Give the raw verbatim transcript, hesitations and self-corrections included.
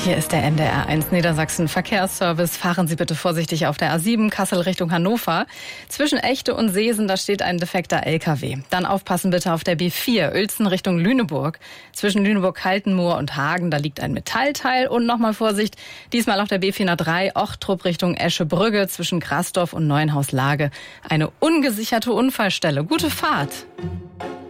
Hier ist der N D R eins Niedersachsen Verkehrsservice. Fahren Sie bitte vorsichtig auf der A sieben Kassel Richtung Hannover. Zwischen Echte und Seesen, da steht ein defekter L K W. Dann aufpassen bitte auf der B vier Uelzen Richtung Lüneburg. Zwischen Lüneburg-Kaltenmoor und Hagen, da liegt ein Metallteil. Und nochmal Vorsicht, diesmal auf der B vierhundertdrei Ochtrup Richtung Eschebrügge zwischen Grasdorf und Neuenhaus-Lage. Eine ungesicherte Unfallstelle. Gute Fahrt!